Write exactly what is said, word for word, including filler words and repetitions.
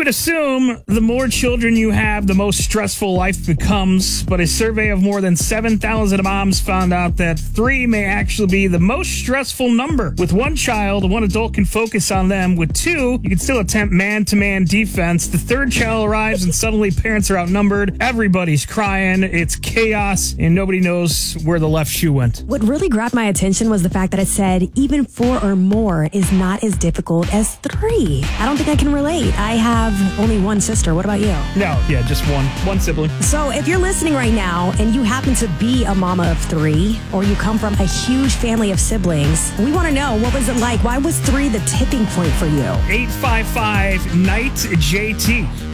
would assume the more children you have, the most stressful life becomes. But a survey of more than seven thousand moms found out that three may actually be the most stressful number. With one child, one adult can focus on them. With two, you can still attempt man-to-man defense. The third child arrives and suddenly parents are outnumbered. Everybody's crying. It's chaos and nobody knows where the left shoe went. What really grabbed my attention was the fact that it said even four or more is not as difficult as three. I don't think I can relate. I have only one sister. What about you? No, yeah, just one. One sibling. So if you're listening right now and you happen to be a mama of three, or you come from a huge family of siblings, we want to know, what was it like? Why was three the tipping point for you? eight five five, N I G H T.